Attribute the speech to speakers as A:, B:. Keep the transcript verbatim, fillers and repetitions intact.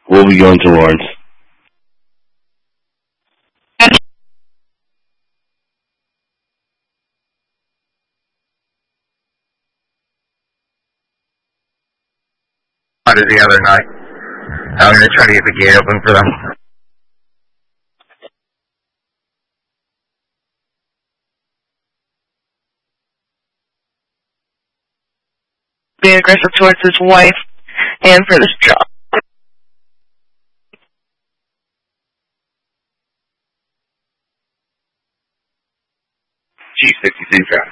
A: We'll be going to Lawrence.
B: The other night. I'm going to try to get the gate open for them.
C: Being aggressive towards his wife and for this job.
B: G sixty-two traffic.